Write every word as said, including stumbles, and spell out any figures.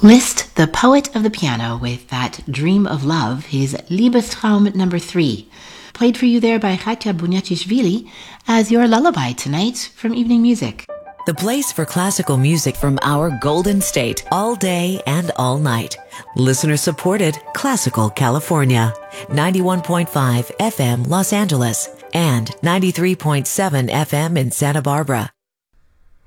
Liszt, the poet of the piano, with that dream of love, his Liebestraum number three, played for you there by Katya Bunyachishvili as your lullaby tonight from Evening Music. The place for classical music from our Golden State, all day and all night. Listener supported Classical California, ninety-one point five F M Los Angeles and ninety-three point seven F M in Santa Barbara.